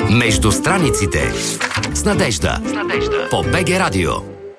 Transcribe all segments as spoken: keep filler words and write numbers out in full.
Между страниците с Надежда. С Надежда. По БГ Радио.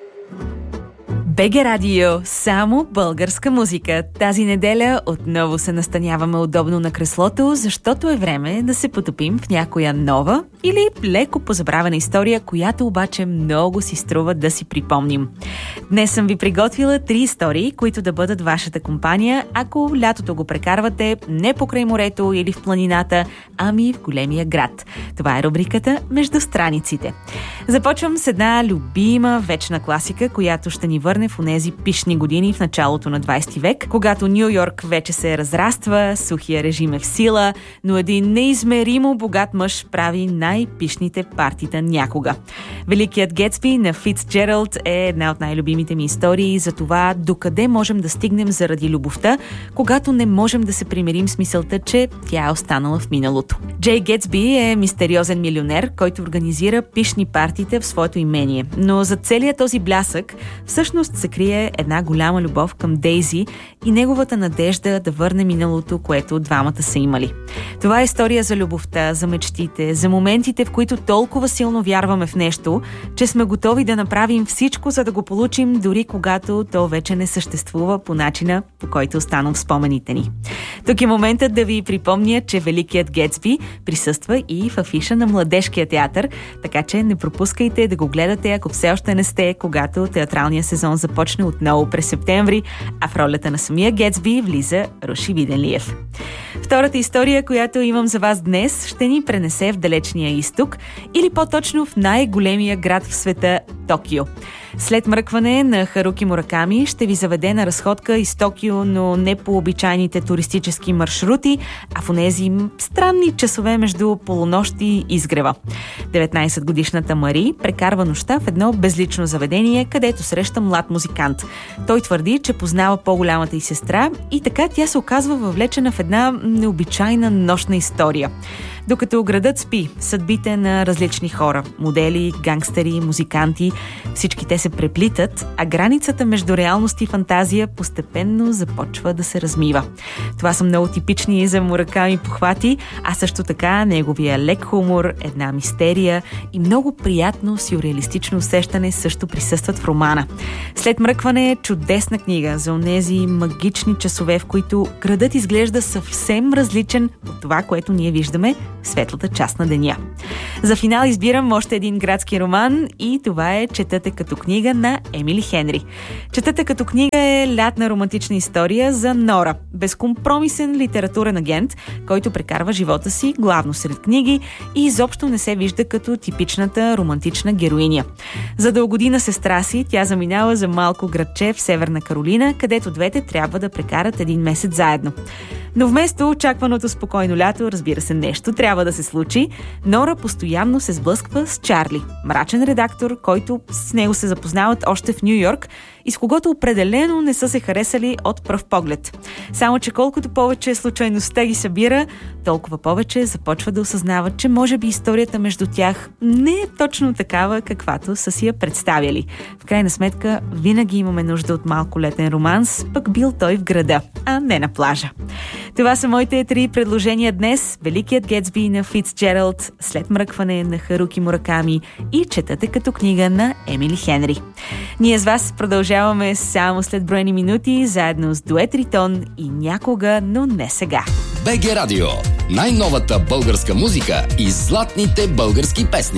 БГ Радио, само българска музика. Тази неделя отново се настаняваме удобно на креслото, защото е време да се потопим в някоя нова или леко позабравена история, която обаче много си струва да си припомним. Днес съм ви приготвила три истории, които да бъдат вашата компания, ако лятото го прекарвате не покрай морето или в планината, ами в големия град. Това е рубриката Между страниците. Започвам с една любима вечна класика, която ще ни върне в онези пишни години в началото на двайсети век, когато Ню Йорк вече се разраства, сухия режим е в сила, но един неизмеримо богат мъж прави най-пишните партита някога. Великият Гетсби на Фицджералд е една от най-любимите ми истории за това докъде можем да стигнем заради любовта, когато не можем да се примирим с мисълта, че тя е останала в миналото. Джей Гетсби е мистериозен милионер, който организира пишни партита в своето имение, но за целият този блясък всъщност се крие една голяма любов към Дейзи и неговата надежда да върне миналото, което двамата са имали. Това е история за любовта, за мечтите, за моментите, в които толкова силно вярваме в нещо, че сме готови да направим всичко, за да го получим, дори когато то вече не съществува по начина, по който остана в спомените ни. Тук е моментът да ви припомня, че Великият Гетсби присъства и в афиша на Младежкия театър, така че не пропускайте да го гледате, ако все още не сте, когато театралния сезон започне отново през септември, а в ролята на самия Гетсби влиза Руши Виденлиев. Втората история, която имам за вас днес, ще ни пренесе в далечния изток или по-точно в най-големия град в света – Токио. След мръкване на Харуки Мураками ще ви заведе на разходка из Токио, но не по обичайните туристически маршрути, а в онези странни часове между полунощ и изгрева. деветнайсетгодишната Мари прекарва нощта в едно безлично заведение, където среща млад музикант. Той твърди, че познава по-голямата й сестра и така тя се оказва въвлечена в една необичайна нощна история. Докато градът спи, съдбите на различни хора, модели, гангстери, музиканти, всички те се преплитат, а границата между реалност и фантазия постепенно започва да се размива. Това са много типични за Мураками похвати, а също така неговия лек хумор, една мистерия и много приятно сюрреалистично усещане също присъстват в романа. След мръкване е чудесна книга за онези магични часове, в които градът изглежда съвсем различен от това, което ние виждаме в светлата част на деня. За финал избирам още един градски роман и това е Четете като книга на Емили Хенри. Четете като книга е лятна романтична история за Нора, безкомпромисен литературен агент, който прекарва живота си главно сред книги и изобщо не се вижда като типичната романтична героиня. За да угоди на сестра си, тя заминава за малко градче в Северна Каролина, където двете трябва да прекарат един месец заедно. Но вместо очакваното спокойно лято, разбира се, нещо трябва да се случи, Нора постоянно се сблъсква с Чарли, мрачен редактор, който с него се запознават още в Ню Йорк и с когото определено не са се харесали от пръв поглед. Само че колкото повече случайността ги събира, толкова повече започва да осъзнават, че може би историята между тях не е точно такава, каквато са си я представяли. В крайна сметка, винаги имаме нужда от малко летен романс, пък бил той в града, а не на плажа. Това са моите три предложения днес. Великият Гетсби на Фицджералд, След мръкване на Харуки Мураками и Четете като книга на Емили Хенри. Ние с вас продължаваме само след броени минути, заедно с дует Ритон и Някога, но не сега. БГ Радио. Най-новата българска музика и златните български песни.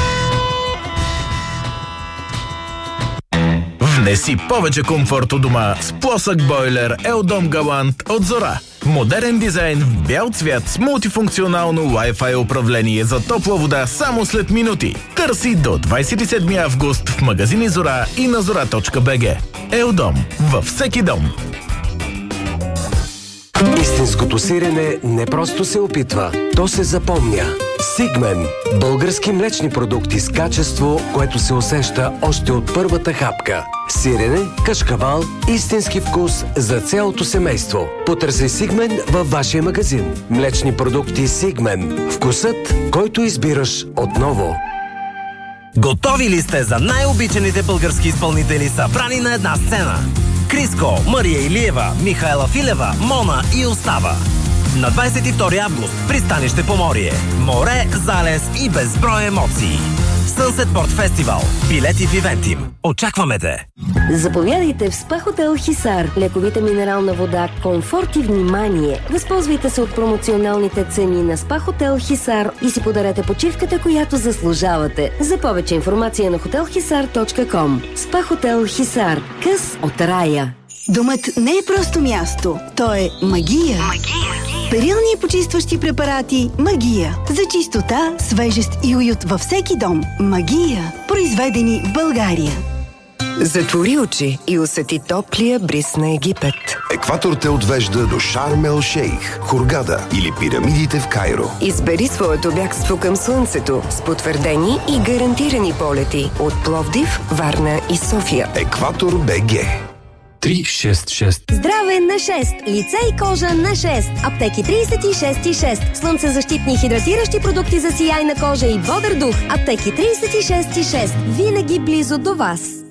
Внеси повече комфорт у дома с плосък бойлер Елдом Галант от Зора. Модерен дизайн в бял цвят с мултифункционално Wi-Fi управление за топла вода само след минути. Търси до двайсет и седми август в магазини Зора и на зора точка би джи. Елдом във всеки дом. Истинското сирене не просто се опитва, то се запомня. Сигмен – български млечни продукти с качество, което се усеща още от първата хапка. Сирене, кашкавал, истински вкус за цялото семейство. Потърси Сигмен във вашия магазин. Млечни продукти Сигмен. Вкусът, който избираш отново. Готови ли сте за най-обичаните български изпълнители, събрани на една сцена? Криско, Мария Илиева, Михайла Филева, Мона и Остава. На двадесет и втори август пристанище Поморие. Море, залез и безброй емоции. Sunset Port Festival. Билети в Ивентим. Очакваме те! Заповядайте в СПА Хотел Хисар. Лековита минерална вода, комфорт и внимание. Възползвайте се от промоционалните цени на СПА Хотел Хисар и си подарете почивката, която заслужавате. За повече информация на хотел хисар точка ком. СПА Хотел Хисар. Къс от рая. Домът не е просто място. То е магия. Магия. Перилни и почистващи препарати Магия. За чистота, свежест и уют във всеки дом. Магия. Произведени в България. Затвори очи и усети топлия бриз на Египет. Екватор те отвежда до Шарм ел Шейх, Хургада или пирамидите в Кайро. Избери своето бягство към слънцето с потвърдени и гарантирани полети от Пловдив, Варна и София. Екватор БГ. три шест шест. Здраве на шест. Лице и кожа на шест. Аптеки тридесет и шест и шест. Слънцезащитни хидратиращи продукти за сияйна кожа и бодър дух. Аптеки тридесет и шест и шест. Винаги близо до вас.